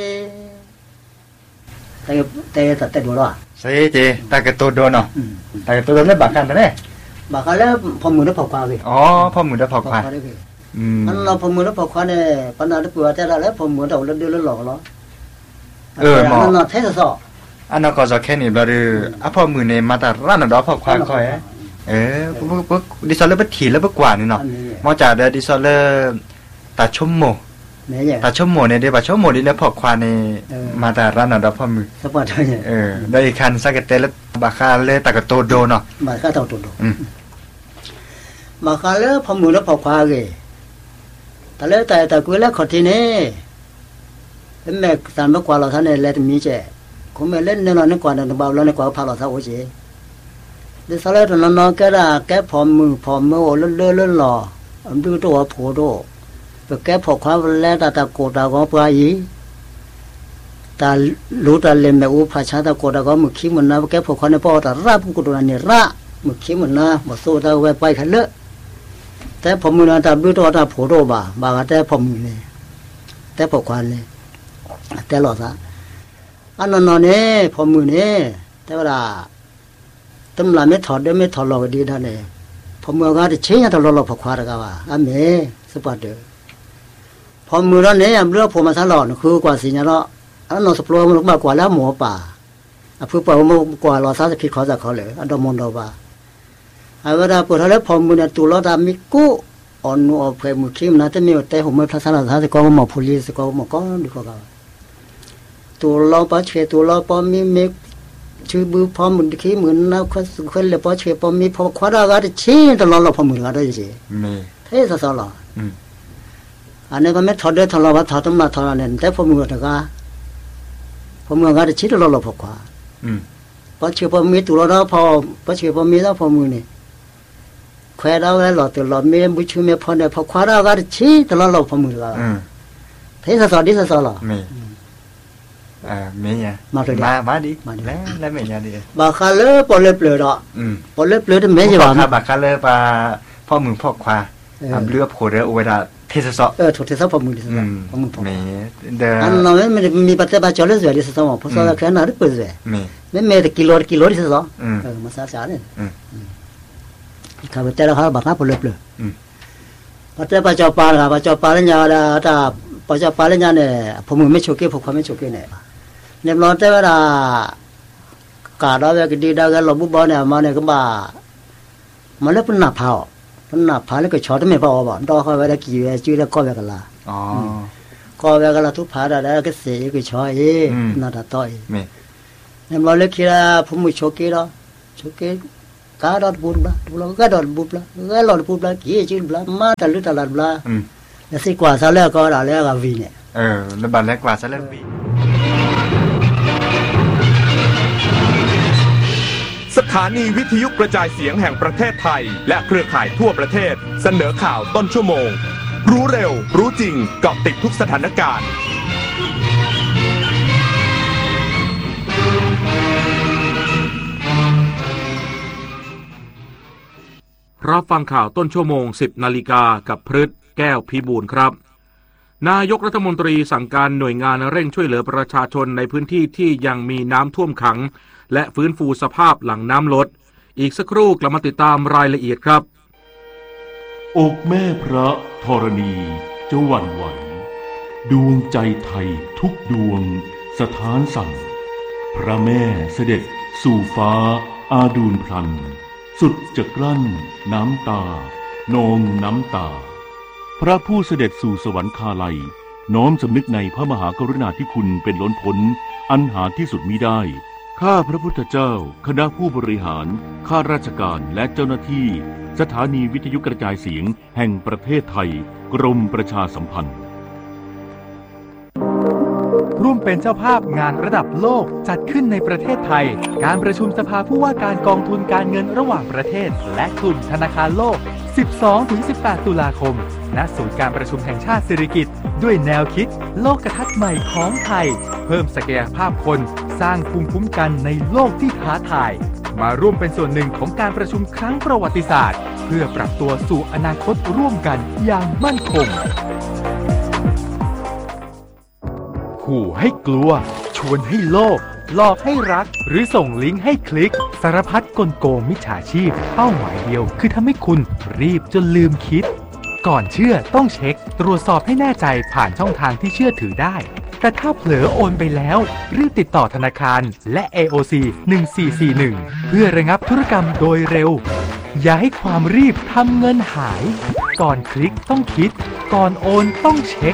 แต่ดูแล้วใช่เจตากระตัวโดนเนาะตากระตัวโดนแล้วบากกันไปเนี่ยบากกันแล้วพอมือแล้วพอควาไปอ๋อพอมือแล้วพอความันเราพอมือแล้วพอควาเนี่ยปัญหาที่เปิดแต่ละแล้วพอมือเราเดือดหลอกแล้วมันเทสสออันนั้นก็จะแค่นี้เราดูอ่ะพอมือเนี่ยมาแต่ร้านดอกพอควาคอยปุ๊บดิซอลเลอร์ไปถีแล้วไปกว่านี่เนาะมอจ่าเดดิซอลเลอร์ตาชุ่มโมตาชุ่มโมเนี่ยเดี๋ยวชุ่มโมนี่เนี่ยพอควาเนี่ยมาแต่ร้านดอกพอมือสปอร์ตได้คันสักเตแล้วบาคาเลยตากระโตโดเนาะบาคาโตโดบาคาเลยพอมือแล้วพอควาเลยแต่แล้วแต่กูแล้วขอทีนี้แม่สารมากกว่าเราท่านเนี่ยแล้วมีเจ้ผมไม่เล่นเนี่ยนกว่าเนี่ยบ่าวแล้วเนี่ยกว่าพาเราซะโอเจเดี๋ยวสารตอนนั้นแกละแกพอมือโอ้เลื่อนหล่ออันดูตัวผัวโตแต่แกพอความแล้วตาโกตาก็ปลายตารู้ตาเล่นแบบอุปชาตาโกตาก็มือขี้มันนะแกพอความเนี่ยพอตาราบกูตัวนี้ระมือขี้มันนะบ่สู้ตาไว้ไปขันเลอะแต่ผมมือนะตาดูตัวตาผัวโตบ่าแต่ผมมือเนี่ยแต่พอความเลยแต่หล่อซะอันนั้นเนี่ยพอมือเนี่ยแต่ว่าตำราไม่ถอดได้ไม่ถอดหลอกดีท่านเองพอมือก็จะเชี่ยถอดหลอกพอควาดก็ว่าอันนี้สปอร์ตเดอพอมือแล้วเนี่ยเรื่องผมมาสลอดคือกว่าสิญญาละอันนนสปอร์ตมันมากกว่าแล้วหมูป่าอ่ะเพื่อปล่อยมันกว่าเราซาจะผิดขอจากเขาเลยอันดมอนดอบาไอ้เวลาปวดแล้วพอมือเนี่ยตัวเราดามิกุอ่อนนูออกเพลมือคิมนะแต่มีแต่ผมไม่ทัศนศาสตร์ก็มาพูลิสก็มาก็ดีกว่าตัวเราปะเชตัวเราปอมีเมกชื่อบื้อพอมุนขี้เหมือนนะคนเลยปอเชปอมีพอควาดก็ได้ชี้ตลอดเราพอมือก็ได้สิเท่ซะๆล่ะอันนี้ก็ไม่ถอดได้ถอดว่าถอดต้องมาถอดเนี่ยแต่พอมือก็พอมือก็ได้ชี้ตลอดเราพอควาปอเชปอมีตัวเราพอปอเชปอมีแล้วพอมือนี่แควเราแล้วหล่อตัวเราเมมบุชูเมพอเนี่ยพอควาดก็ได้ชี้ตลอดเราพอมือก็เท่ซะๆดิซะๆล่ะเมียมาดิแล้วเมียดิบาคาเลปอเล็บเลยดอกปอเล็บเลยแต่เมียจะว่าบาคาเลปาพ่อมือพ่อควาเลือบโคเดอเวลาเทสซอถูกเทสซอพ่อมือดิพ่อมือเมียอันนั้นไม่มีปัจจัยปัจจัยเลยสิดิสซอเพราะว่าแค่นั้นหรือเปล่าสิไม่แต่กิโลดิสซอมาซาซาเนี่ยข้าพเจ้าเขาบาคาปอเล็บเลยปัจจัยปัจจัยปาละปัจจัยปาละญาละถ้าปัจจัยปาละญาเนี่ยพ่อมือไม่โชว์พ่อควาไม่โชว์เนี่ยเนี่ยเราแต่ว่าการเราแบบดีได้กันเราบุบเนี่ยมาเนี่ยก็บ่ามันเลยเป็นหน้าผาแล้วก็ช็อตไม่พอบ่ดอกเขาไว้ได้กี่ชื่อแล้วก็แบบกันละก็แบบกันละทุกผาได้ก็เสียก็ช็อตน่าจะต่อยเนี่ยเราเลยคิดว่าผมไม่โชว์แล้วโชว์การดอดบุบละเราก็ดอดบุบละก็หลอดบุบละกี่ชื่อละมาตลุตลาดละแล้วสิกว่าซะแล้วก็อะไรก็วีเนี่ยแล้วบัดแล้วกว่าซะแล้ววีสถานีวิทยุกระจายเสียงแห่งประเทศไทยและเครือข่ายทั่วประเทศเสนอข่าวต้นชั่วโมงรู้เร็วรู้จริงเกาะติดทุกสถานการณ์รับฟังข่าวต้นชั่วโมง 10 นาฬิกากับพฤทธิ์แก้วพิบูลครับนายกรัฐมนตรีสั่งการหน่วยงานเร่งช่วยเหลือประชาชนในพื้นที่ที่ยังมีน้ำท่วมขังและฟื้นฟูสภาพหลังน้ำลดอีกสักครู่กลับมาติดตามรายละเอียดครับอกแม่พระธรณีจะหวั่นไหวดวงใจไทยทุกดวงสถานสั่นพระแม่เสด็จสู่ฟ้าอาดูลพลันสุดจะกลั้นน้ำตานองน้ำตาพระผู้เสด็จสู่สวรรคาลัยน้อมสำนึกในพระมหากรุณาธิคุณเป็นล้นพ้นอันหาที่สุดมิได้ข้าพระพุทธเจ้าคณะผู้บริหารข้าราชการและเจ้าหน้าที่สถานีวิทยุกระจายเสียงแห่งประเทศไทยกรมประชาสัมพันธ์ร่วมเป็นเจ้าภาพงานระดับโลกจัดขึ้นในประเทศไทยการประชุมสภาผู้ว่าการกองทุนการเงินระหว่างประเทศและกลุ่มธนาคารโลก 12-18 ตุลาคมณศูนย์การประชุมแห่งชาติสิริกิติ์ด้วยแนวคิดโลกทัศน์ใหม่ของไทยเพิ่มศักยภาพคนสร้างภูมิคุ้มกันในโลกที่ท้าทายมาร่วมเป็นส่วนหนึ่งของการประชุมครั้งประวัติศาสตร์เพื่อปรับตัวสู่อนาคตร่วมกันอย่างมั่นคงคขู่ให้กลัวชวนให้โลภหลอกให้รักหรือส่งลิงก์ให้คลิกสารพัดกลโกงมิจฉาชีพเป้าหมายเดียวคือทำให้คุณรีบจนลืมคิดก่อนเชื่อต้องเช็คตรวจสอบให้แน่ใจผ่านช่องทางที่เชื่อถือได้แต่ถ้าเผลอโอนไปแล้วรีบติดต่อธนาคารและ AOC 1441เพื่อระงับธุรกรรมโดยเร็วอย่าให้ความรีบทำเงินหายก่อนคลิกต้องคิดก่อนโอนต้องเช็ค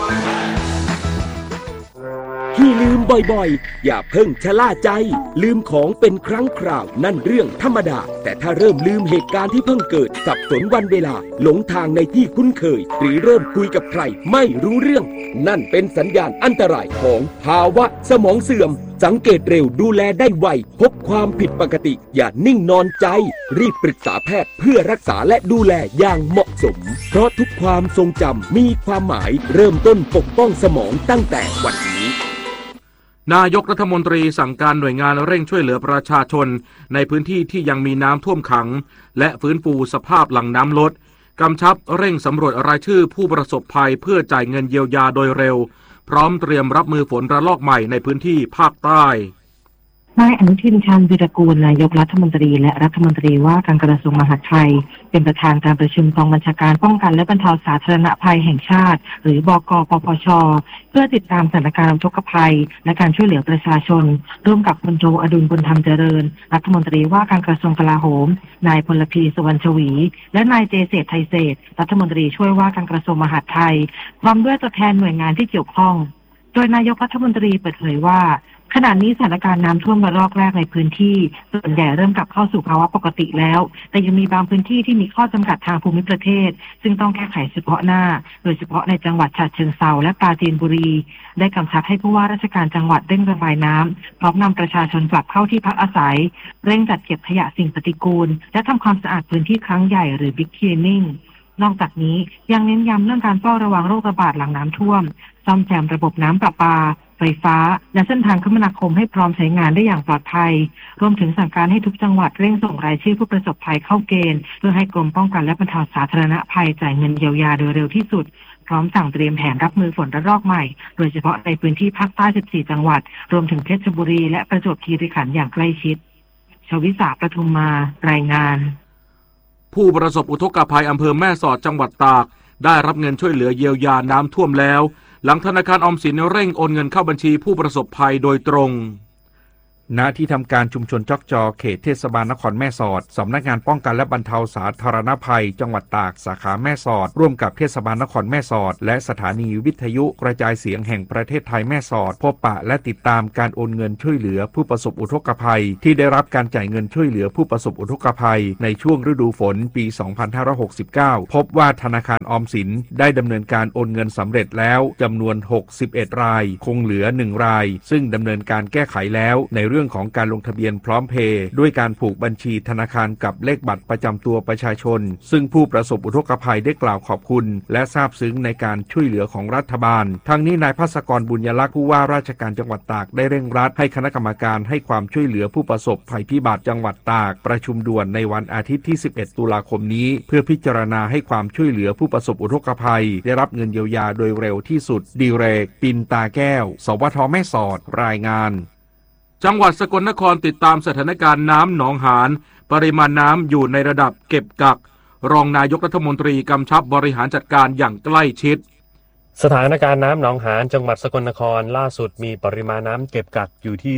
ที่ลืมบ่อยๆอย่าเพิ่งชะล่าใจลืมของเป็นครั้งคราวนั่นเรื่องธรรมดาแต่ถ้าเริ่มลืมเหตุการณ์ที่เพิ่งเกิดสับสนวันเวลาหลงทางในที่คุ้นเคยหรือเริ่มคุยกับใครไม่รู้เรื่องนั่นเป็นสัญญาณอันตรายของภาวะสมองเสื่อมสังเกตเร็วดูแลได้ไวพบความผิดปกติอย่านิ่งนอนใจรีบปรึกษาแพทย์เพื่อรักษาและดูแลอย่างเหมาะสมเพราะทุกความทรงจำมีความหมายเริ่มต้นปกป้องสมองตั้งแต่วันนี้นายกรัฐมนตรีสั่งการหน่วยงานเร่งช่วยเหลือประชาชนในพื้นที่ที่ยังมีน้ำท่วมขังและฟื้นฟูสภาพหลังน้ำลดกำชับเร่งสำรวจรายชื่อผู้ประสบภัยเพื่อจ่ายเงินเยียวยาโดยเร็วพร้อมเตรียมรับมือฝนระลอกใหม่ในพื้นที่ภาคใต้นายอนุทิน ชาญวีรกูลนายกรัฐมนตรีและรัฐมนตรีว่าการกระทรวงมหาดไทยเป็นประธานการประชุมกองบัญชาการป้องกันและบรรเทาสาธารณภัยแห่งชาติหรือบก.ปปช.เพื่อติดตามสถานการณ์อุทกภัยและการช่วยเหลือประชาชนร่วมกับพลโทอดุล บุญธรรมเจริญรัฐมนตรีว่าการกระทรวงกลาโหมนายพลพีสุวรรณชวีและนายเจเศรษฐ์ไทยเศรษฐ์รัฐมนตรีช่วยว่าการกระทรวงมหาดไทยพร้อมด้วยตัวแทนหน่วยงานที่เกี่ยวข้องโดยนายกรัฐมนตรีเปิดเผยว่าขณะนี้สถานการณ์น้ำท่วมระลอกแรกในพื้นที่ส่วนใหญ่เริ่มกลับเข้าสู่ภาวะปกติแล้วแต่ยังมีบางพื้นที่ที่มีข้อจำกัดทางภูมิประเทศซึ่งต้องแก้ไขเฉพาะหน้าโดยเฉพาะในจังหวัดฉะเชิงเทราและปราจีนบุรีได้กำชับให้ผู้ว่าราชการจังหวัดเร่งระบายน้ำพร้อมนำประชาชนกลับเข้าที่พักอาศัยเร่งจัดเก็บขยะสิ่งปฏิกูลและทำความสะอาดพื้นที่ครั้งใหญ่หรือ Big Cleaning นอกจากนี้ยังเน้นย้ำเรื่องการเฝ้าระวังโรคระบาดหลังน้ำท่วมซ่อมแซมระบบน้ำประปาไฟฟ้าและเส้นทางคมนาคมให้พร้อมใช้งานได้อย่างปลอดภัยรวมถึงสั่งการให้ทุกจังหวัดเร่งส่งรายชื่อผู้ประสบภัยเข้าเกณฑ์เพื่อให้กรมป้องกันและบรรเทาสาธารณภัยจ่ายเงินเยียวยาโดยเร็วที่สุดพร้อมสั่งเตรียมแผนรับมือฝนระลอกใหม่โดยเฉพาะในพื้นที่ภาคใต้14จังหวัดรวมถึงเพชรบุรีและประจวบคีรีขันธ์อย่างใกล้ชิดชวิสาประทุมมารายงานผู้ประสบอุทกภัยอำเภอแม่สอดจังหวัดตากได้รับเงินช่วยเหลือเยียวยาน้ำท่วมแล้วหลังธนาคารออมสินเร่งโอนเงินเข้าบัญชีผู้ประสบภัยโดยตรงณที่ทำการชุมชนจอกจอเขตเทศบาลนครแม่สอดสำนักงานป้องกันและบรรเทาสาธารณภัยจังหวัดตากสาขาแม่สอดร่วมกับเทศบาลนครแม่สอดและสถานีวิทยุกระจายเสียงแห่งประเทศไทยแม่สอดพบปะและติดตามการโอนเงินช่วยเหลือผู้ประสบอุทกภัยที่ได้รับการจ่ายเงินช่วยเหลือผู้ประสบอุทกภัยในช่วงฤดูฝนปี 2569 พบว่าธนาคารออมสินได้ดำเนินการโอนเงินสำเร็จแล้วจำนวน61รายคงเหลือ1รายซึ่งดำเนินการแก้ไขแล้วในเรื่องของการลงทะเบียนพร้อมเพย์ด้วยการผูกบัญชีธนาคารกับเลขบัตรประจำตัวประชาชนซึ่งผู้ประสบอุทกภัยได้กล่าวขอบคุณและซาบซึ้งในการช่วยเหลือของรัฐบาลทั้งนี้นายภาสกรบุญยลักษณ์ผู้ว่าราชการจังหวัดตากได้เร่งรัดให้คณะกรรมการให้ความช่วยเหลือผู้ประสบภัยพิบัติจังหวัดตากประชุมด่วนในวันอาทิตย์ที่11ตุลาคมนี้เพื่อพิจารณาให้ความช่วยเหลือผู้ประสบอุทกภัยได้รับเงินเยียวยาโดยเร็วที่สุดดีเรกปินตาแก้วสวท.แม่สอดรายงานจังหวัดสกลนครติดตามสถานการณ์น้ำหนองหานปริมาณน้ำอยู่ในระดับเก็บกักรองนายกรัฐมนตรีกำชับบริหารจัดการอย่างใกล้ชิดสถานการณ์น้ำหนองหานจังหวัดสกลนครล่าสุดมีปริมาณน้ำเก็บกักอยู่ที่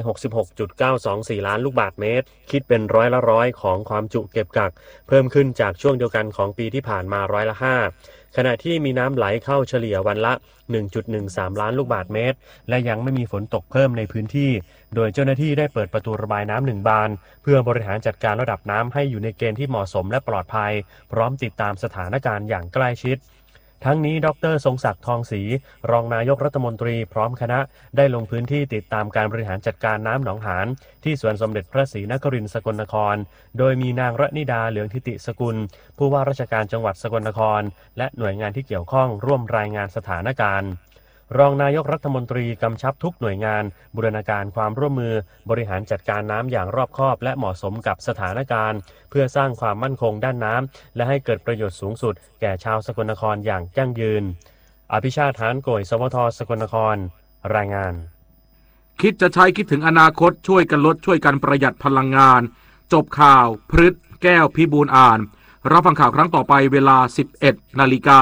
266.924 ล้านลูกบาศก์เมตรคิดเป็น100%ของความจุเก็บกักเพิ่มขึ้นจากช่วงเดียวกันของปีที่ผ่านมา5%ขณะที่มีน้ำไหลเข้าเฉลี่ยวันละ 1.13 ล้านลูกบาศก์เมตรและยังไม่มีฝนตกเพิ่มในพื้นที่โดยเจ้าหน้าที่ได้เปิดประตูระบายน้ำ1 บานเพื่อบริหารจัดการระดับน้ำให้อยู่ในเกณฑ์ที่เหมาะสมและปลอดภัยพร้อมติดตามสถานการณ์อย่างใกล้ชิดทั้งนี้ดร.ทรงศักดิ์ทองศรีรองนายกรัฐมนตรีพร้อมคณะได้ลงพื้นที่ติดตามการบริหารจัดการน้ำหนองหานที่สวนสมเด็จพระศรีนครินทร์สกลนครโดยมีนางระนิดาเหลืองทิติสกุลผู้ว่าราชการจังหวัดสกลนครและหน่วยงานที่เกี่ยวข้องร่วมรายงานสถานการณ์รองนายกรัฐมนตรีกำชับทุกหน่วยงานบูรณาการความร่วมมือบริหารจัดการน้ำอย่างรอบคอบและเหมาะสมกับสถานการณ์เพื่อสร้างความมั่นคงด้านน้ำและให้เกิดประโยชน์สูงสุดแก่ชาวสกลนครอย่างยั่งยืนอภิชาติ หานโกยสวท.สกลนครรายงานคิดจะใช้คิดถึงอนาคตช่วยกันลดช่วยกันประหยัดพลังงานจบข่าวพฤษแก้วพิบูลอ่านรับฟังข่าวครั้งต่อไปเวลา 11 นาฬิกา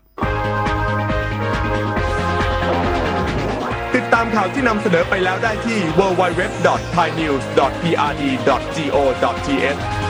ติดตามข่าวที่นำเสนอไปแล้วได้ที่ www.thainews.prd.go.th